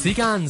時間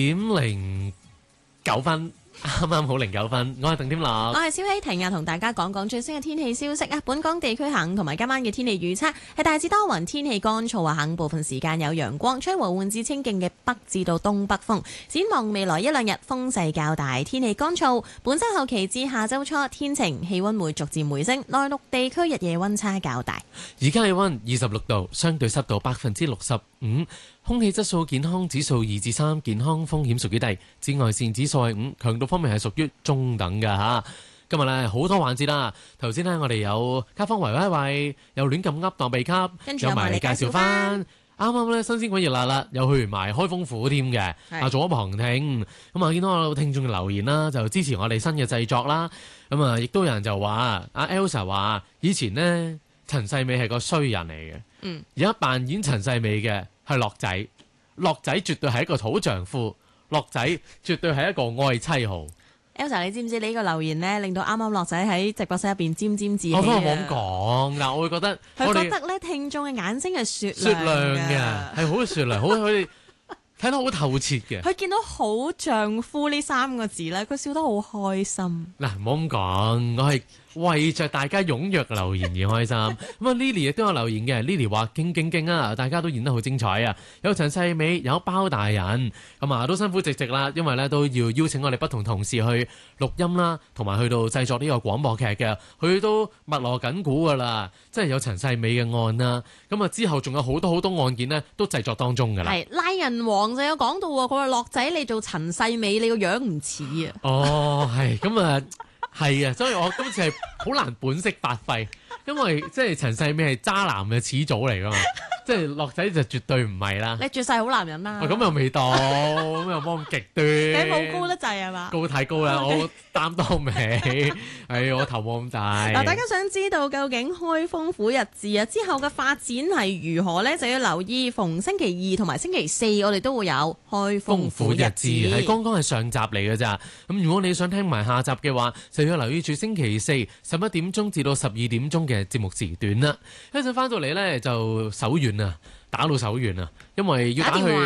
12:09，啱啱好09分。我係鄧添樂， 我係蕭希婷啊，同大家講講最新嘅天氣消息啊。本港地區下午同埋今晚嘅天氣預測係大致多雲，天氣乾燥啊，下午部分時間有陽光，吹和緩至清勁嘅北至到東北風。展望未來一兩日風勢較大，天氣乾燥。本周後期至下周初天晴，氣溫會逐漸回升，內陸地區日夜溫差較大。 而家氣溫26度，相對濕度65%。空氣質素健康指數2至3，健康風險屬於低，紫外線指數係5，強度方面係屬於中等㗎吓。今日咧好多環節啦，頭先呢，我哋有街坊圍威喂，有亂咁噏當秘笈，有埋嚟介紹翻。啱啱咧新鮮滾熱辣啦，又去埋開封府添嘅，做咗旁聽。咁啊見到有聽眾嘅留言啦，就支持我哋新嘅製作啦。咁啊亦都有人就話阿 Elsa 話以前呢，陳世美係個衰人嚟嘅，而家扮演陳世美嘅係樂仔，樂仔絕對係一個好丈夫，樂仔絕對係一個愛妻號。 Elsa， 你知唔知你呢個留言呢，令到啱啱樂仔喺直播室入邊沾沾自喜啊！ 我冇咁講嗱，我會覺得佢覺得咧聽眾嘅眼睛係雪亮嘅，係好雪亮，好佢哋睇得好透徹嘅。 佢見到好丈夫呢3個字咧，佢笑得好開心。 嗱，唔好咁講，我係為着大家踴躍留言而開心。咁啊，Lily 亦都有留言嘅。Lily 話勁啊，大家都演得好精彩啊！有陳世美，有包大人，咁啊都辛苦直啦，因為咧都要邀請我哋不同同事去錄音啦，同埋去到製作呢個廣播劇嘅，佢都密鑼緊鼓噶啦，即係有陳世美嘅案啦。咁啊之後仲有好多案件呢，都製作當中噶啦。 係拉人王就有講到喎，佢話樂仔你做陳世美，你個樣唔似啊。 哦，係咁啊。係啊，所以我今次係好難本色發揮，因為即係陳世美係渣男嘅始祖嚟噶嘛，即係樂仔就絕對唔係啦。 你絕世好男人啦。 咁又未到，咁又冇咁極端。 你冇高得滯係嘛？ 高太高啦，我擔當未，係我頭冇咁大。 嗱，大家想知道究竟開封府日誌啊之後嘅發展係如何呢？就要留意逢星期2同埋星期4，我哋都會有開封府日誌。 係剛剛係上集嚟嘅咋。咁如果你想聽埋下集嘅話，就要留意住星期4 11點鐘至到12點鐘嘅節目時段啦。一陣翻到嚟呢，就手軟啊，打到手軟啊，因為要打去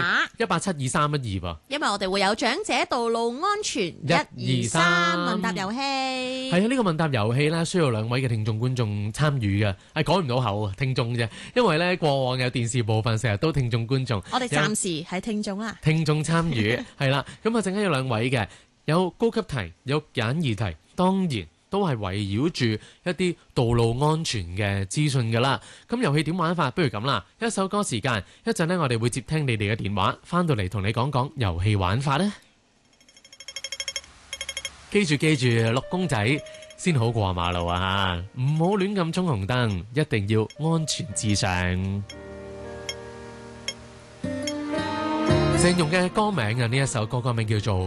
1872312噃。因為我哋會有長者道路安全123問答遊戲。係啊，呢個問答遊戲呢，需要2位嘅聽眾觀眾參與嘅，係改唔到口啊，聽眾啫。因為呢，過往有電視部分成日都聽眾觀眾， 我哋暫時係聽眾啦。 聽眾參與係啦，咁啊，陣間有2位嘅，有高級題，有簡易題，當然都係圍繞住一啲道路安全嘅資訊㗎啦。咁遊戲點玩法？不如咁啦，一首歌時間，一陣呢，我哋會接聽你哋嘅電話，翻到嚟同你講講遊戲玩法呢。記住，綠公仔先好過馬路啊！唔好亂咁衝紅燈，一定要安全至上。鄭融嘅歌名啊，呢一首歌名叫做